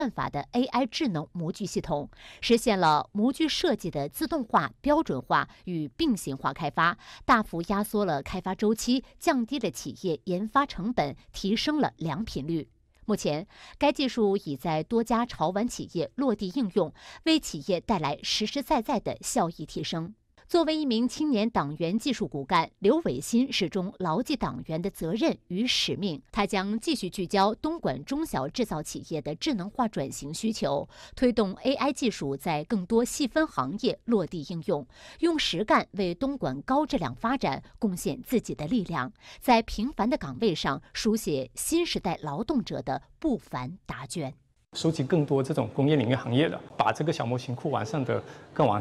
办法的 AI 智能模具系统，实现了模具设计的自动化、标准化与并行化开发，大幅压缩了开发周期，降低了企业研发成本，提升了良品率。目前，该技术已在多家潮玩企业落地应用，为企业带来实实在在的效益提升。作为一名青年党员技术骨干，刘伟新始终牢记党员的责任与使命。他将继续聚焦东莞中小制造企业的智能化转型需求，推动 AI 技术在更多细分行业落地应用，用实干为东莞高质量发展贡献自己的力量，在平凡的岗位上书写新时代劳动者的不凡答卷。 收集更多这种工业领域行业的，把这个小模型库完善的更完